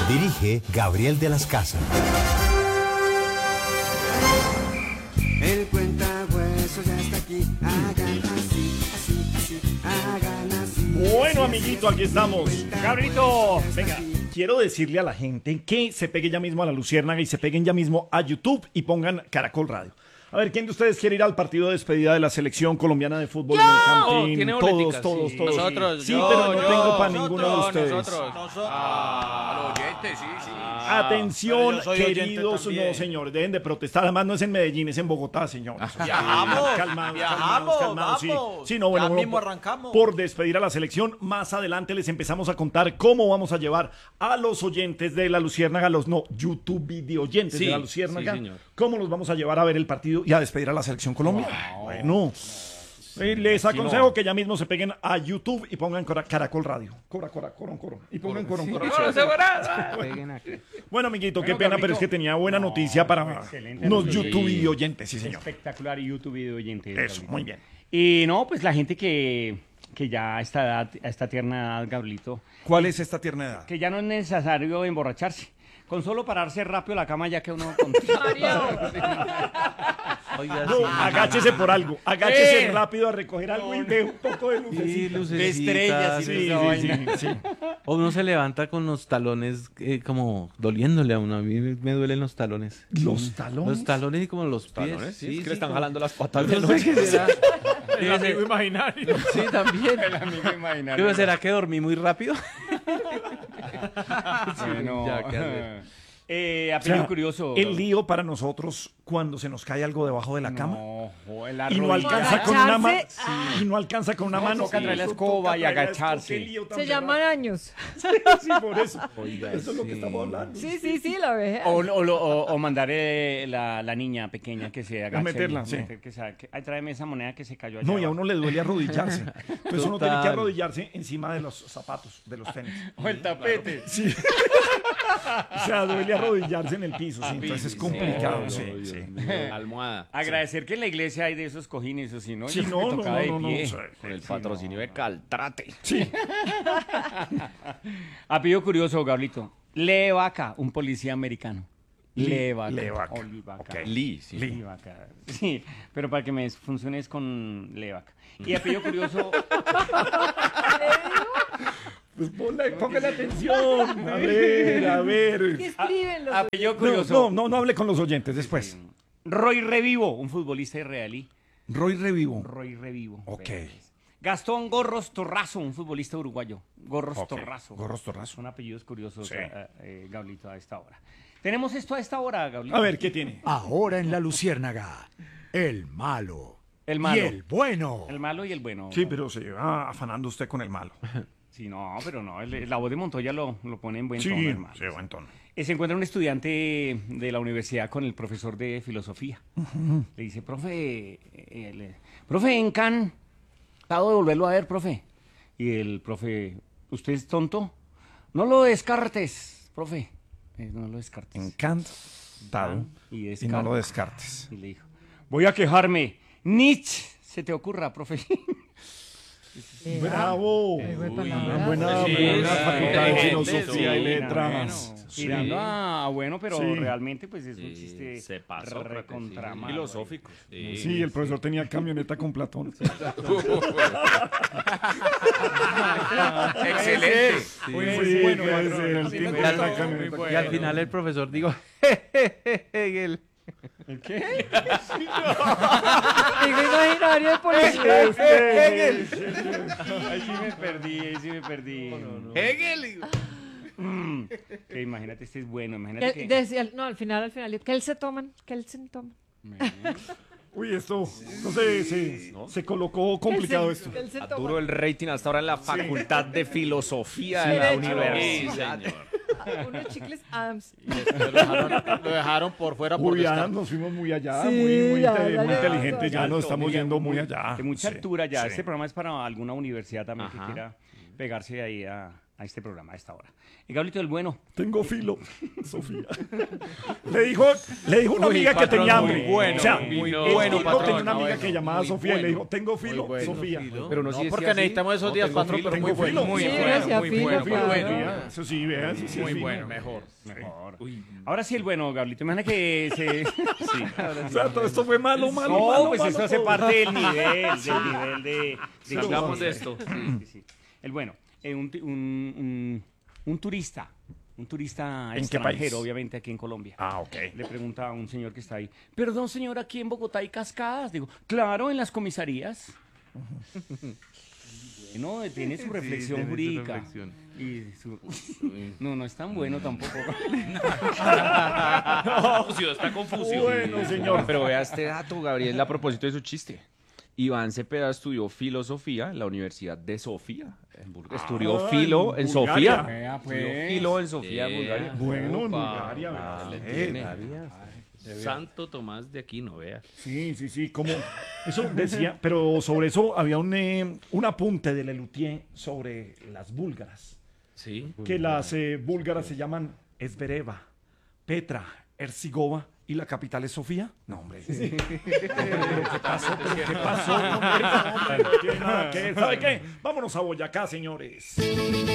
Dirige Gabriel de las Casas. El cuentahuesos ya está aquí. Hagan así, así, así. Hagan así. Bueno, amiguito, aquí estamos. Gabrielito, venga, quiero decirle a la gente que se pegue ya mismo a la Luciérnaga y se peguen ya mismo a YouTube y pongan Caracol Radio. A ver, ¿quién de ustedes quiere ir al partido de despedida de la selección colombiana de fútbol en el Campín? ¿Tiene Todos, boleticas? todos, Sí. todos. Nosotros, Sí, yo, pero no yo, tengo para ninguno de ustedes. Nosotros. Al oyente, sí. Atención, pero yo soy oyente queridos, también. no, señores, deben de protestar. Además, no es en Medellín, es en Bogotá, señores. Viajamos, Calmados. Sí, vamos. sí, no, bueno, Ya bueno, mismo arrancamos. Por despedir a la selección, más adelante les empezamos a contar cómo vamos a llevar a los oyentes de la Luciérnaga, YouTube video oyentes Sí, de la Luciérnaga, sí, señor. cómo los vamos a llevar a ver el partido y a despedir a la selección Colombia. Bueno. Les aconsejo que ya mismo se peguen a YouTube y pongan Caracol Radio. Coro. Y pongan coro. Bueno, amiguito, qué pena, pero es que tenía buena noticia para excelente unos noticia. YouTube y oyentes, sí, señor. Espectacular YouTube video oyente. Eso, Gabrielito. muy bien. Y no, pues la gente que ya a esta edad, a esta tierna edad, Gabrielito, ¿Cuál es esta tierna edad? que ya no es necesario emborracharse. Con solo pararse rápido a la cama ya que uno... Oiga, No, sí. agáchese por algo. Agáchese rápido a recoger algo y ve un poco de Sí, lucecita. lucecitas. Sí. O uno se levanta con los talones como doliéndole a uno. A mí me duelen los talones. ¿Los talones? Los talones y como los pies. ¿Talones? Sí, que le están como- jalando las patas No de sé qué será. El amigo imaginario. Sí, también. amigo imaginario. Digo, ¿será que dormí muy rápido? Bueno, Ya, ¿qué hacer? apellido O sea, curioso. el lío para nosotros cuando se nos cae algo debajo de la cama el y no arrodillo. alcanza con una mano Agacharse. y no alcanza con una mano. toca traer la escoba y agacharse. Se llaman años. Sí, por eso. Oiga, Eso es lo que sí. estamos hablando. Sí, la vejez. O mandar la niña pequeña que se agache. meterla, y sí. Ay, tráeme esa moneda que se cayó allá No, y a abajo. uno le duele arrodillarse. Entonces uno tiene que Total. arrodillarse encima de los zapatos, de los tenis. O el tapete. Sí. O sea, duele arrodillarse en el piso, sí. Entonces es complicado, sí. Almohada. Agradecer que en la iglesia hay de esos cojines, o si no, Sí, yo no, me no, tocaba de no, pie. sí. Con el patrocinio de Caltrate. Sí. Apellido curioso, Gablito. Lee Vaca, un policía americano. Lee Vaca. Lee Vaca. O Lee Vaca. Ok. Lee, sí. Lee Vaca. Sí, pero para que me funcione es con Lee Vaca. Y apellido curioso, Pues póngale atención. A ver. ¿Qué escriben los apellido curioso. No hable con los oyentes después. Roy Revivo, un futbolista israelí. Roy Revivo. Roy Revivo. Ok. Gastón Gorros Torrazo, un futbolista uruguayo. Gorros Ok. Torrazo. Gorros Torrazo. Son apellidos curiosos, Sí. Gablito, a esta hora. Tenemos esto a esta hora, Gablito. A ver, ¿qué tiene? Ahora en la Luciérnaga, el malo. El malo. Y el bueno. El malo y el bueno. Sí, pero se va afanando usted con el malo. Sí, no, pero no. La voz de Montoya lo pone en buen Sí, tono, hermano. sí, buen tono. Se encuentra un estudiante de la universidad con el profesor de filosofía. Le dice, profe, profe, en Kant, acabo de volverlo a ver, profe. Y el profe, ¿usted es tonto? No lo descartes, profe. No lo descartes. Encantado. Y Y no lo descartes. Y le dijo, voy a quejarme. Nietzsche, se te ocurra, profe. ¡Bravo! palabras. Buena facultad de filosofía y letras. Tirando bueno, pero Sí. realmente pues es un chiste se pasó, recontra sí. malo. Filosófico. Sí, el profesor tenía camioneta con Platón. Excelente. Sí, Bueno, puede ser, el sí, tipo me de la gustó, camioneta. muy Y al final el profesor dijo, Hegel. ¿El qué? Amigo imaginario de policía. Ahí sí me perdí. Hegel. Que imagínate, este es bueno, imagínate que... Decía, no, al final, que él se toman. Uy, esto no sé, se colocó complicado esto. Que él se Duro toma. el rating hasta ahora en la Facultad de Filosofía Sí, de la de hecho. universidad. Unos chicles Adams. Lo dejaron por fuera por Uy, ya descarte. nos fuimos muy allá, Sí, muy ya, muy ya, inteligentes, ya. ya nos estamos yendo muy allá. De mucha Sí, altura ya. sí. Este programa es para alguna universidad también que Ajá. quiera pegarse ahí a este programa a esta hora. Gabrielito del Bueno. Tengo filo, Sofía. Le dijo una amiga que patrón, tenía muy hambre. bueno, o sea, muy el bueno, tipo patrón. tenía una Ah, amiga bueno, que llamaba muy Sofía y le bueno, dijo, tengo filo, muy bueno. Sofía. Pero no, si porque decía así. necesitamos esos días, tengo patrón, filo, pero tengo muy bueno. filo. Muy Sí, bueno, gracias, muy filo, bueno, muy claro. bueno. Eso sí, vea, eso sí. Muy es bueno, fino. mejor. Ahora sí el bueno, Gabrielito. Imagina que se... O sea, todo esto fue malo, malo, No, malo, pues malo, eso hace todo. parte del nivel de Salgamos de esto. Sí, sí. El bueno, un turista ¿En qué extranjero, país? obviamente aquí en Colombia. Ah, ok. Le pregunta a un señor que está ahí, perdón señor, aquí en Bogotá hay cascadas. Digo, claro, en las comisarías. Bueno, tiene su reflexión tiene su jurídica. reflexión. Y no es tan bueno tampoco. Está confuso. Bueno, señor. Pero vea este dato, Gabriel, a propósito de su chiste. Iván Cepeda estudió filosofía en la Universidad de Sofía. Estudió filo en Bulgaria. Sofía. Vea, pues. Estudió filo en Sofía, Bulgaria. Bueno, en Opa. Bulgaria, Ah, ¿verdad? le tiene. Santo Tomás de Aquino, vea. Sí, como eso decía, pero sobre eso había un apunte de Lelutier sobre las búlgaras, Sí. que las búlgaras se llaman Esbereva, Petra, Ercigova y la capital es Sofía. No, hombre. ¿Qué pasó? ¿Qué pasó? No tiene nada que ver. ¿Sabe qué? Vámonos a Boyacá, señores.